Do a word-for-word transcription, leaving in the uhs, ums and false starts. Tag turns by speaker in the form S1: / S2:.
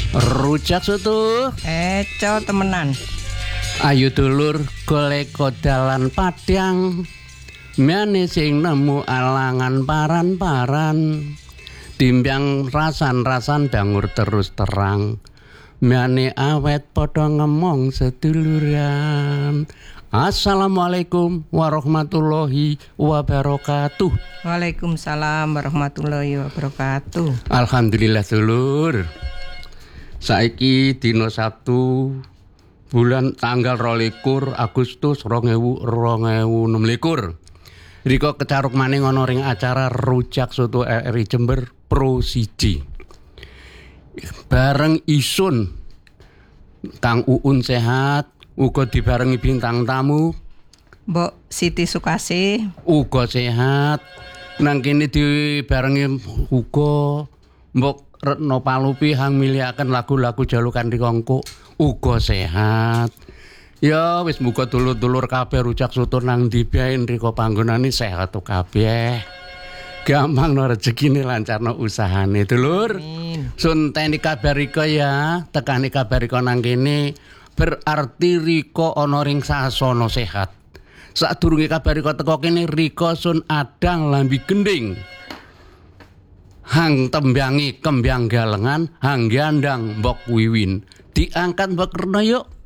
S1: Rujak soto.
S2: Eco temenan.
S1: Ayo dulur golek dalan Padang. Mene sing nemu alangan paran-paran. Dimbyang rasan-rasan dangur terus terang. Mene awet padha ngemong seduluran. Assalamualaikum warahmatullahi wabarakatuh.
S2: Waalaikumsalam warahmatullahi wabarakatuh.
S1: Alhamdulillah dulur. Saiki dina Sabtu bulan tanggal rolikur Agustus dua ribu enam belas. Riko kecaruk maning ana ring acara Rujak Soto R I Jember Pro siji. Bareng isun Kang Uun sehat, uga dibarengi bintang tamu
S2: Mbok Siti Sukasih
S1: uga sehat. Nang kene dibarengi uga Mbok Retno Palupi hang milihaken lagu-lagu jalukan dikongko uga sehat. Ya wis muga dulur-dulur kabeh Rujak Soto nang ndi bae riko panggonane sehat kabeh. Gampang no rezekine lancarno usahane dulur.
S2: Amin.
S1: Sun teni kabar riko ya, tekani kabar riko nang kene berarti riko ana ring sasana sehat. Sadurunge kabar riko teko kene riko sun adang lambi gending. Hang tembyangi kembyang galengan, hang gandang mbok wiwin. Diangkat mbok Reno yuk.